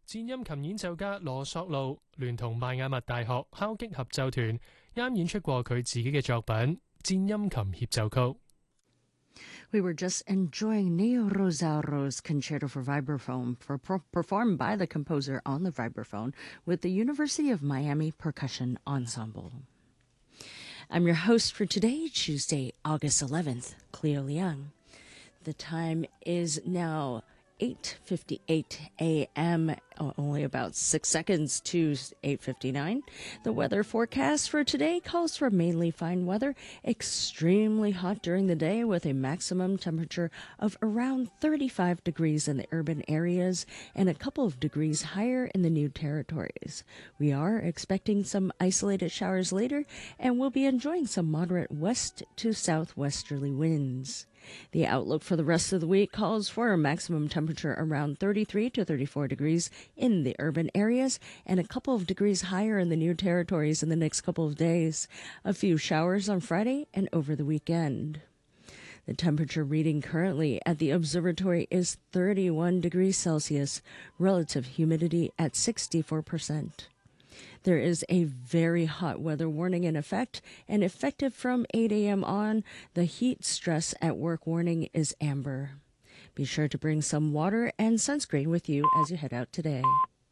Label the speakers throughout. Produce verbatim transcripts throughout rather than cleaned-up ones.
Speaker 1: 戰音琴演奏家羅索路聯同邁阿密大學敲擊合奏團啱演出過佢自己嘅作品《戰音琴協奏曲》。
Speaker 2: We were just enjoying Neo Rosauro's Concerto for Vibraphone, for, per- performed by the composer on the vibraphone with the University of Miami Percussion Ensemble. I'm your host for today, Tuesday, August eleventh, Cleo Liang. The time is now eight fifty-eight a.m., only about six seconds to eight fifty-nine. The weather forecast for today calls for mainly fine weather, extremely hot during the day with a maximum temperature of around thirty-five degrees in the urban areas and a couple of degrees higher in the new territories. We are expecting some isolated showers later and will be enjoying some moderate west to southwesterly winds. The outlook for the rest of the week calls for a maximum temperature around thirty-three to thirty-four degrees in the urban areas and a couple of degrees higher in the new territories in the next couple of days. A few showers on Friday and over the weekend. The temperature reading currently at the observatory is thirty-one degrees Celsius, relative humidity at sixty-four percent. There is a very hot weather warning in effect, and effective from eight a.m. on, the heat stress at work warning is amber. Be sure to bring some water and sunscreen with you as you head out today.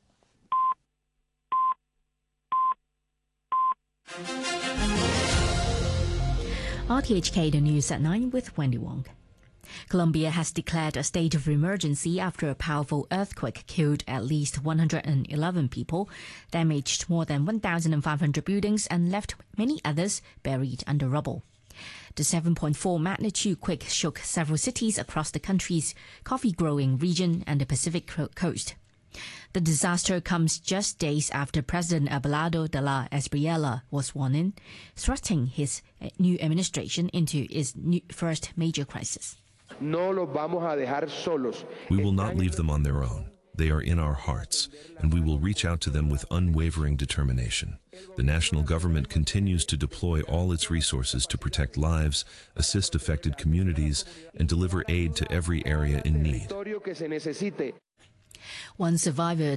Speaker 3: R T H K, the news at nine with Wendy Wong. Colombia has declared a state of emergency after a powerful earthquake killed at least one hundred eleven people, damaged more than one thousand five hundred buildings, and left many others buried under rubble. The seven point four magnitude quake shook several cities across the country's coffee-growing region and the Pacific coast. The disaster comes just days after President Abelardo de la Espriella was sworn in, thrusting his new administration into its new first major crisis.
Speaker 4: We
Speaker 5: will not leave them on their own. They are in our hearts, and we will reach out to them with unwavering determination. The national government continues to deploy all its resources to protect lives, assist affected communities, and deliver aid to every area in need.
Speaker 3: One survivor